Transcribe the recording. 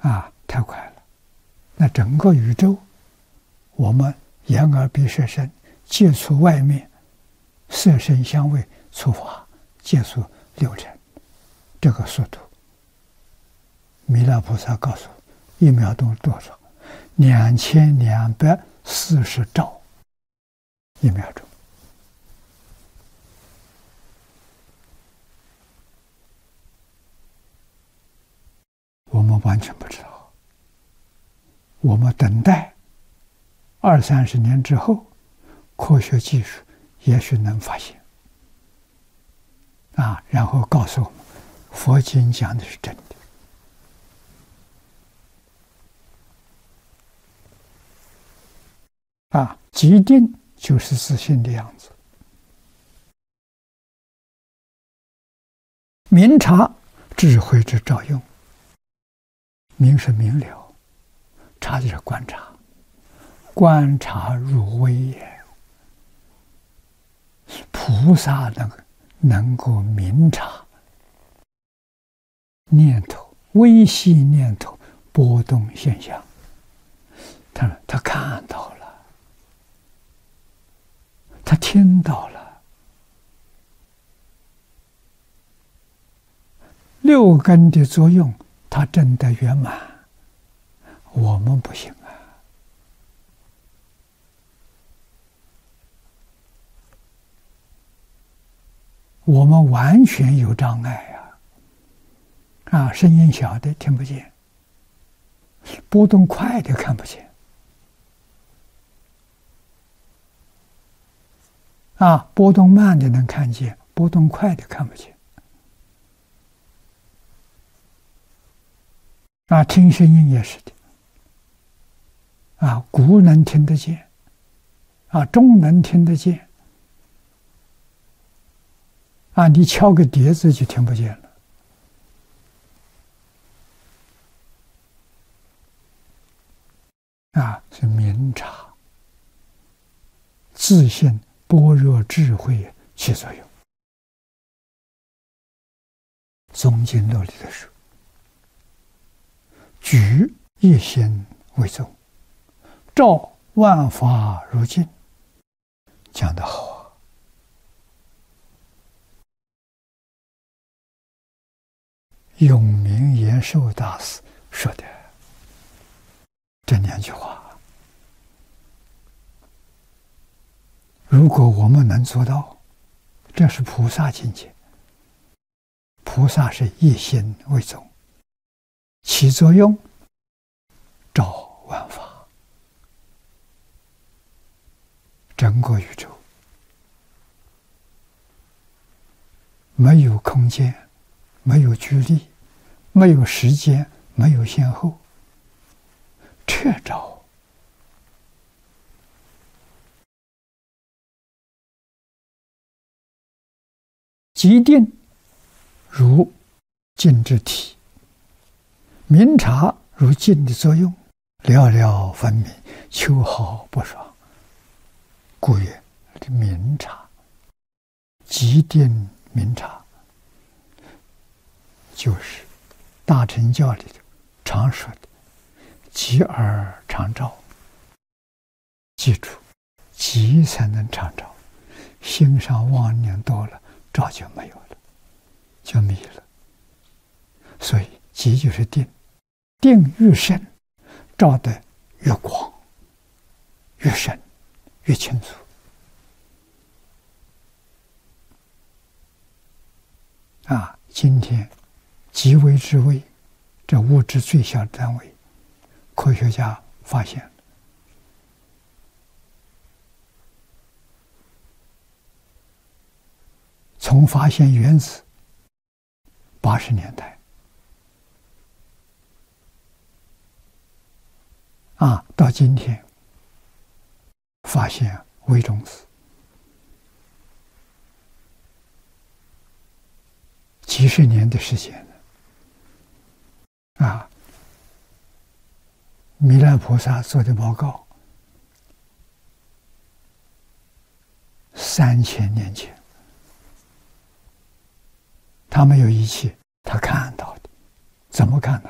太快了。那整个宇宙，我们眼耳鼻舌身接触外面，色声香味触法接触六尘，这个速度，弥勒菩萨告诉我，1秒钟多少？2240兆1秒钟。我们完全不知道，我们等待20-30年之后，科学技术也许能发现，然后告诉我们，佛经讲的是真的。即定就是自信的样子。明察智慧之照用，明是明了，察就是观察，观察入微也。菩萨能够明察念头，微细念头波动现象，他看到了，他听到了，六根的作用他真的圆满，我们不行啊。我们完全有障碍声音小的听不见，波动快的看不见，波动慢的能看见，波动快的看不见。听声音也是的，鼓能听得见，钟能听得见，你敲个碟子就听不见了。是明察自信般若智慧起作用。宗经录里的书，举一心为宗，照万法如镜，讲得好啊。永明延寿大师说的这2句话，如果我们能做到，这是菩萨境界。菩萨是一心为宗，起作用照万法，整个宇宙没有空间，没有距离，没有时间，没有先后，彻照。即定如镜之体，明察如镜的作用，了了分明，秋毫不爽。故曰明察。即定明察，就是大乘教里头常说的即而常照。记住，即才能常照，心上妄念多了，照就没有了，就迷了。所以即就是定，定越深，照得越广、越深、越清楚。今天极微之微，这物质最小的单位，科学家发现了，从发现原子80年代到今天发现微中子，几十年的时间了。弥勒菩萨做的报告，3000年前，他没有仪器，他看到的，怎么看到